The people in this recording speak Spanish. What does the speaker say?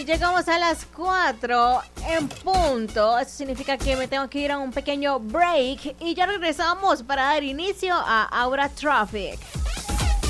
Y llegamos a las 4 en punto. Eso significa que me tengo que ir a un pequeño break. Y ya regresamos para dar inicio a Aura Traffic.